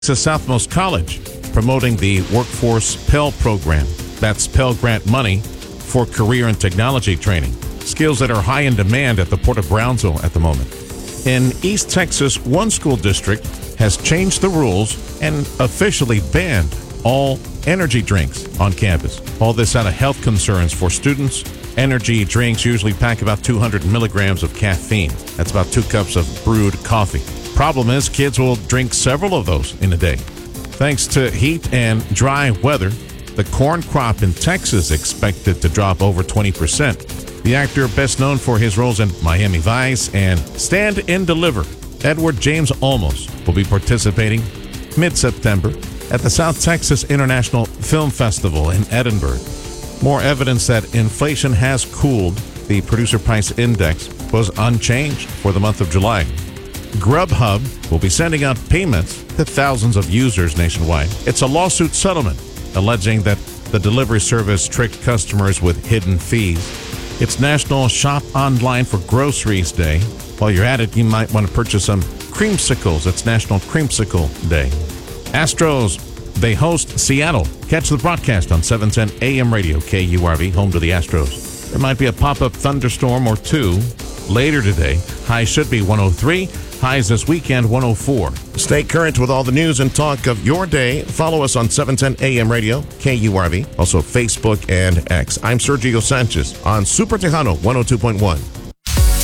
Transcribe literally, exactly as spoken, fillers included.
to Southmost College, promoting the Workforce Pell Program. That's Pell Grant money for career and technology training, skills that are high in demand at the Port of Brownsville at the moment. In East Texas, one school district has changed the rules and officially banned all energy drinks on campus. All this out of health concerns for students. Energy drinks usually pack about two hundred milligrams of caffeine. That's about two cups of brewed coffee. Problem is, kids will drink several of those in a day. Thanks to heat and dry weather, the corn crop in Texas expected to drop over twenty percent. The actor, best known for his roles in Miami Vice and Stand and Deliver, Edward James Olmos, will be participating mid-September at the South Texas International Film Festival in Edinburgh. More evidence that inflation has cooled. The Producer Price Index was unchanged for the month of July. Grubhub will be sending out payments to thousands of users nationwide. It's a lawsuit settlement alleging that the delivery service tricked customers with hidden fees. It's National Shop Online for Groceries Day. While you're at it, you might want to purchase some creamsicles. It's National Creamsicle Day. Astros, they host Seattle. Catch the broadcast on seven ten A M radio, K U R V, home to the Astros. There might be a pop-up thunderstorm or two later today. High should be one oh three. Highs this weekend, one oh four. Stay current with all the news and talk of your day. Follow us on seven ten A M radio, K U R V, also Facebook and X. I'm Sergio Sanchez on Super Tejano one oh two point one.